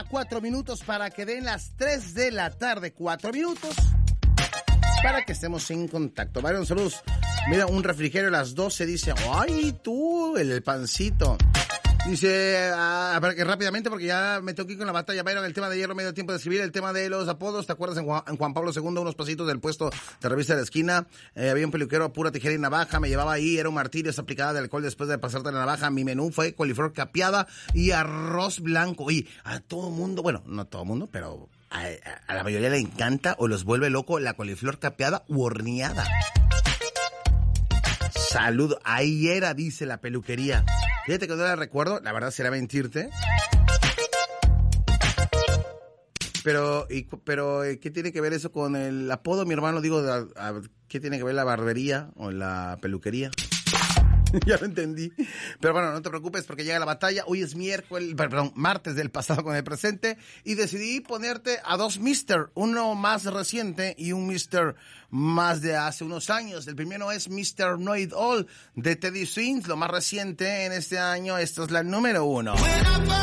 4 minutos para que den las 3 de la tarde. 4 minutos para que estemos en contacto. Byron, saludos. Mira, un refrigerio a las 12 dice, ¡ay, tú, el pancito! Dice, a ver, que rápidamente, porque ya me tengo que ir con la batalla, Byron, el tema de ayer no me dio tiempo de escribir, el tema de los apodos, ¿te acuerdas en Juan Pablo II, unos pasitos del puesto de revista de la esquina? Había un peluquero a pura tijera y navaja, me llevaba ahí, era un martirio, esa aplicada de alcohol después de pasarte la navaja. Mi menú fue coliflor capeada y arroz blanco. Y a todo mundo, bueno, no todo mundo, pero a la mayoría le encanta o los vuelve loco la coliflor capeada u horneada. Saludo, ahí era, dice la peluquería. Fíjate que no la recuerdo, la verdad será mentirte. Pero, ¿qué tiene que ver eso con el apodo? Mi hermano, digo, ¿qué tiene que ver la barbería o la peluquería? Ya lo entendí. Pero bueno, no te preocupes porque llega la batalla. Hoy es martes del pasado con el presente. Y decidí ponerte a dos Mr. Uno más reciente y un Mr. más de hace unos años. El primero es Mr. Know It All de Teddy Swims, lo más reciente en este año. Esta es la número 1.